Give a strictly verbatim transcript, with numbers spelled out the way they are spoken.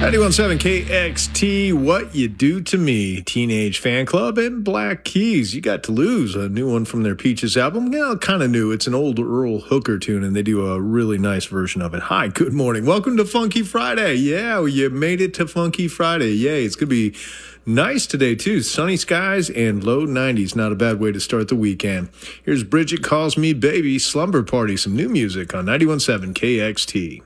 ninety-one point seven K X T, What You Do to Me, Teenage Fan Club, and Black Keys. You Got to Lose, a new one from their Peaches album. Yeah, kind of new. It's an old Earl Hooker tune, and they do a really nice version of it. Hi, good morning. Welcome to Funky Friday. Yeah, you made it to Funky Friday. Yay, it's going to be nice today, too. Sunny skies and low nineties. Not a bad way to start the weekend. Here's Bridget Calls Me Baby, Slumber Party, some new music on ninety-one point seven K X T.